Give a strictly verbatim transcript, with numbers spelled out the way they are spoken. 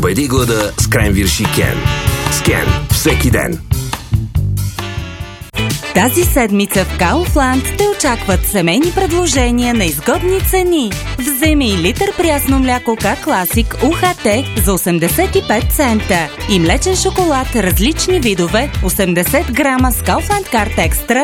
Победи глада с Кренвирш и Кен. С Кен всеки ден. Тази седмица в Kaufland те очакват семейни предложения на изгодни цени. Вземи литър прясно мляко К-Класик УХТ за осемдесет и пет цента и млечен шоколад различни видове осемдесет грама с Kaufland Card Extra